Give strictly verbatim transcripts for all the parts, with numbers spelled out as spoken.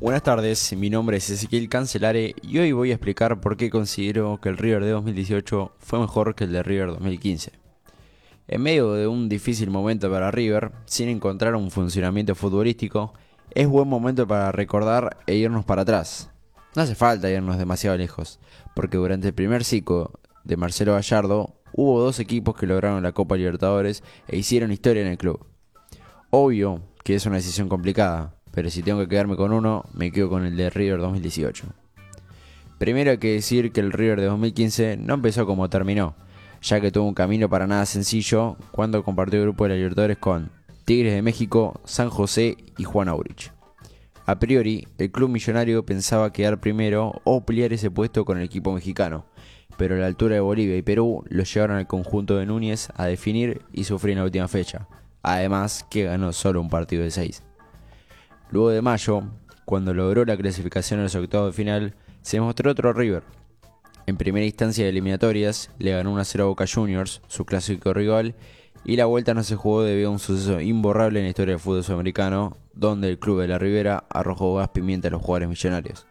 Buenas tardes, mi nombre es Ezequiel Cancelare y hoy voy a explicar por qué considero que el River de dos mil dieciocho fue mejor que el de River dos mil quince. En medio de un difícil momento para River, sin encontrar un funcionamiento futbolístico, es buen momento para recordar e irnos para atrás. No hace falta irnos demasiado lejos, porque durante el primer ciclo de Marcelo Gallardo hubo dos equipos que lograron la Copa Libertadores e hicieron historia en el club. Obvio que es una decisión complicada, pero si tengo que quedarme con uno, me quedo con el de River dos mil dieciocho. Primero hay que decir que el River de dos mil quince no empezó como terminó, ya que tuvo un camino para nada sencillo cuando compartió el grupo de la Libertadores con Tigres de México, San José y Juan Aurich. A priori, el club millonario pensaba quedar primero o pelear ese puesto con el equipo mexicano, pero la altura de Bolivia y Perú lo llevaron al conjunto de Núñez a definir y sufrir en la última fecha, además que ganó solo un partido de seis. Luego de mayo, cuando logró la clasificación a los octavos de final, se mostró otro River. En primera instancia de eliminatorias, le ganó uno a cero a Boca Juniors, su clásico rival, y la vuelta no se jugó debido a un suceso imborrable en la historia del fútbol sudamericano, donde el club de la Ribera arrojó gas pimienta a los jugadores millonarios.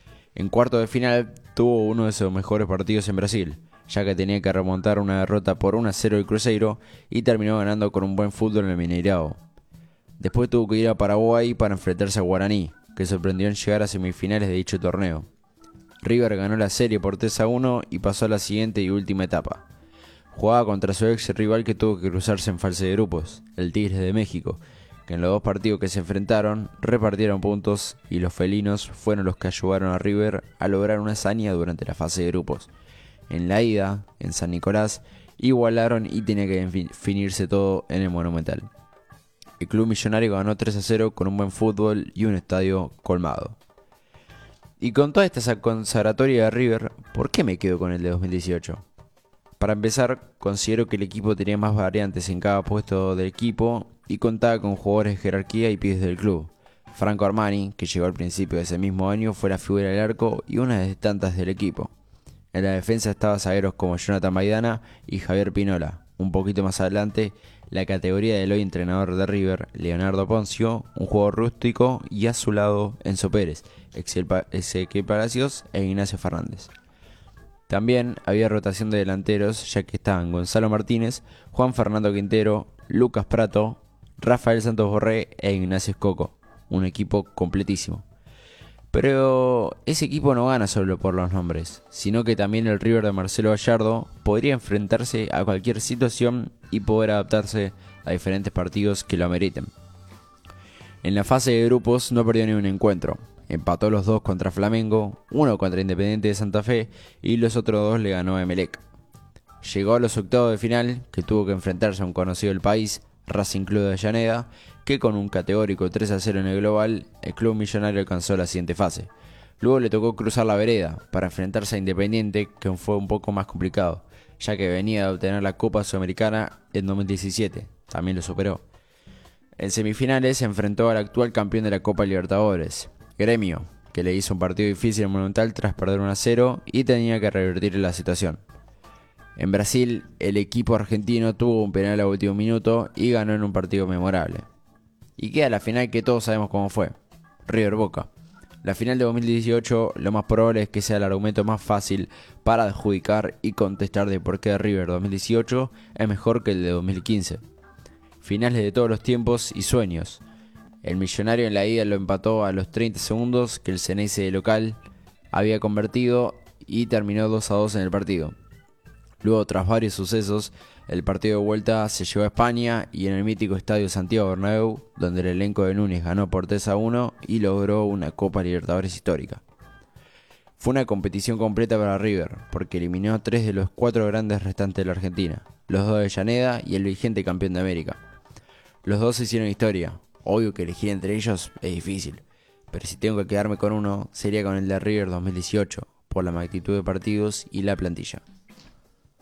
En cuarto de final, tuvo uno de sus mejores partidos en Brasil, ya que tenía que remontar una derrota por uno a cero del Cruzeiro y terminó ganando con un buen fútbol en el Mineirao. Después tuvo que ir a Paraguay para enfrentarse a Guaraní, que sorprendió en llegar a semifinales de dicho torneo. River ganó la serie por tres a uno y pasó a la siguiente y última etapa. Jugaba contra su ex rival que tuvo que cruzarse en fase de grupos, el Tigres de México, que en los dos partidos que se enfrentaron repartieron puntos y los felinos fueron los que ayudaron a River a lograr una hazaña durante la fase de grupos. En la ida, en San Nicolás, igualaron y tenía que definirse todo en el Monumental. El club millonario ganó tres a cero con un buen fútbol y un estadio colmado. Y con toda esta consagratoria de River, ¿por qué me quedo con el de dos mil dieciocho? Para empezar, considero que el equipo tenía más variantes en cada puesto del equipo y contaba con jugadores de jerarquía y pies del club. Franco Armani, que llegó al principio de ese mismo año, fue la figura del arco y una de tantas del equipo. En la defensa estaban zagueros como Jonathan Maidana y Javier Pinola. Un poquito más adelante, la categoría del hoy entrenador de River, Leonardo Poncio, un jugador rústico, y a su lado Enzo Pérez, Ezequiel Palacios e Ignacio Fernández. También había rotación de delanteros, ya que estaban Gonzalo Martínez, Juan Fernando Quintero, Lucas Prato, Rafael Santos Borré e Ignacio Escoco, un equipo completísimo. Pero ese equipo no gana solo por los nombres, sino que también el River de Marcelo Gallardo podría enfrentarse a cualquier situación y poder adaptarse a diferentes partidos que lo ameriten. En la fase de grupos no perdió ni un encuentro, empató los dos contra Flamengo, uno contra Independiente de Santa Fe y los otros dos le ganó a Emelec. Llegó a los octavos de final, que tuvo que enfrentarse a un conocido del país, Racing Club de Avellaneda, que con un categórico tres a cero en el global, el club millonario alcanzó la siguiente fase. Luego le tocó cruzar la vereda para enfrentarse a Independiente, que fue un poco más complicado, ya que venía de obtener la Copa Sudamericana en dos mil diecisiete, también lo superó. En semifinales se enfrentó al actual campeón de la Copa Libertadores, Gremio, que le hizo un partido difícil en Monumental tras perder uno a cero y tenía que revertir la situación. En Brasil, el equipo argentino tuvo un penal a último minuto y ganó en un partido memorable. Y queda la final que todos sabemos cómo fue, River Boca. La final de dos mil dieciocho lo más probable es que sea el argumento más fácil para adjudicar y contestar de por qué River dos mil dieciocho es mejor que el de dos mil quince. Finales de todos los tiempos y sueños. El millonario en la ida lo empató a los treinta segundos que el Ceneice de local había convertido y terminó dos a dos en el partido. Luego, tras varios sucesos, el partido de vuelta se llevó a España y en el mítico estadio Santiago Bernabéu, donde el elenco de Núñez ganó por tres a uno y logró una Copa Libertadores histórica. Fue una competición completa para River, porque eliminó a tres de los cuatro grandes restantes de la Argentina, los dos de Avellaneda y el vigente campeón de América. Los dos hicieron historia, obvio que elegir entre ellos es difícil, pero si tengo que quedarme con uno, sería con el de River dos mil dieciocho, por la magnitud de partidos y la plantilla.